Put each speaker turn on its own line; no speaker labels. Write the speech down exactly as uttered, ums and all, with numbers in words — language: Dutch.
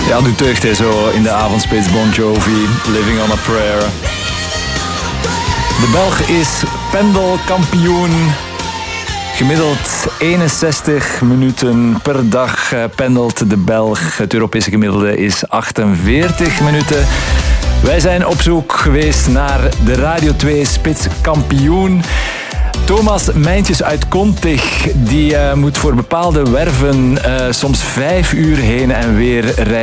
Ja, doet deugd hè, zo in de avondspits. Bon Jovi, Living on a Prayer. De Belg is pendelkampioen. Gemiddeld eenenzestig minuten per dag pendelt de Belg. Het Europese gemiddelde is achtenveertig minuten. Wij zijn op zoek geweest naar de Radio twee spitskampioen. Thomas Mijntjes uit Kontig, die uh, moet voor bepaalde werven uh, soms vijf uur heen en weer rijden.